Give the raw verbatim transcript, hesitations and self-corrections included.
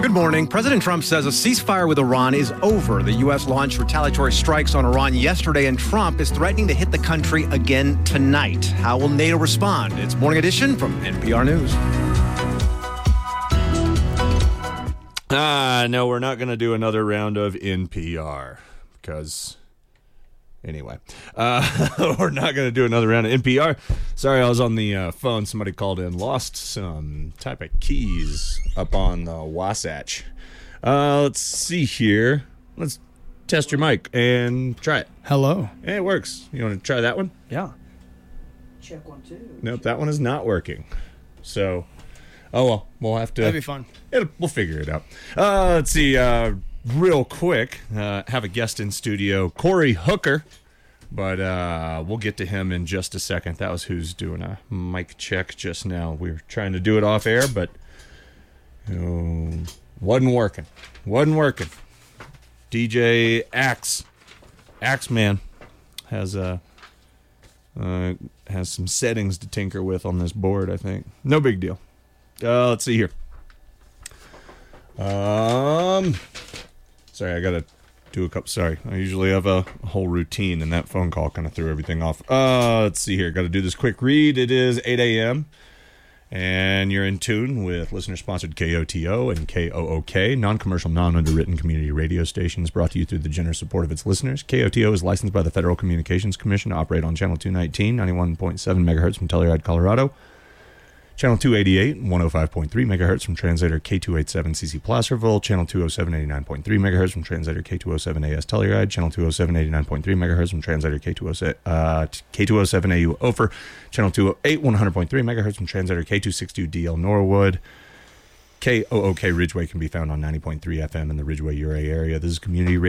Good morning. President Trump says a ceasefire with Iran is over. The U S launched retaliatory strikes on Iran yesterday, and Trump is threatening to hit the country again tonight. How will NATO respond? It's Morning Edition from N P R News. Ah, no, we're not going to do another round of N P R because... Anyway, uh, we're not going to do another round of N P R. Sorry, I was on the uh, phone. Somebody called in. Lost some type of keys up on the Wasatch. Uh, let's see here. Let's test your mic and try it. Hello. Hey, it works. You want to try that one? Yeah. Check one, two. Nope, that one is not working. So, oh well, we'll have to... That'd be fun. It'll, we'll figure it out. Uh, let's see. Uh, real quick, uh, have a guest in studio, Corey Hooker. But uh, we'll get to him in just a second. That was who's doing a mic check just now. We were trying to do it off air, but you know, wasn't working. Wasn't working. D J Axe, Axeman, has a uh, has some settings to tinker with on this board. I think no big deal. Uh, let's see here. Um, sorry, I gotta. Do a couple. Sorry, I usually have a whole routine, and that phone call kind of threw everything off. Uh, let's see here. Got to do this quick read. It is eight a.m. and you're in tune with listener-sponsored K O T O and K O O K, non-commercial, non-underwritten community radio stations brought to you through the generous support of its listeners. K O T O is licensed by the Federal Communications Commission to operate on channel two nineteen, ninety-one point seven megahertz from Telluride, Colorado. Channel two eighty-eight, one oh five point three megahertz from translator K two eighty-seven C C Placerville. Channel two oh seven, eighty-nine point three megahertz from translator K two oh seven A S Telluride. Channel two oh seven, eighty-nine point three megahertz from translator K two oh seven A U Ophir. Channel two oh eight, one hundred point three megahertz from translator K two sixty-two D L Norwood. K O O K Ridgeway can be found on ninety point three F M in the Ridgeway Uray area. This is community radio.